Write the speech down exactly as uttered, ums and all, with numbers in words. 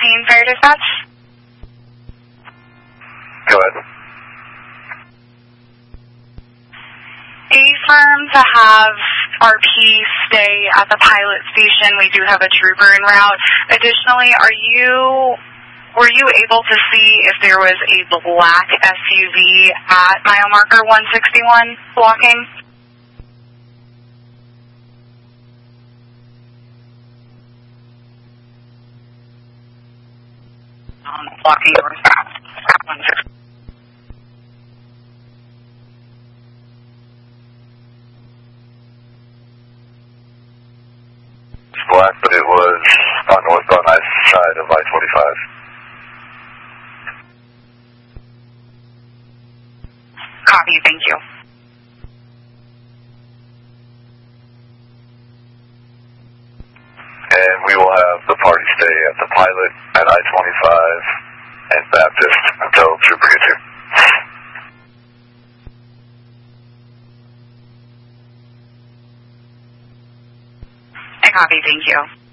fourteen, Fire Dispatch. Go ahead. Affirm to have R P stay at the pilot station. We do have a trooper en route. Additionally, are you, were you able to see if there was a black S U V at mile marker one sixty-one blocking? Um, blocking northbound. one sixty-one. Black, but it was on northbound side of I twenty-five. Copy, thank you. And we will have the party stay at the pilot at I twenty-five and Baptist until Trooper gets here. I copy, thank you.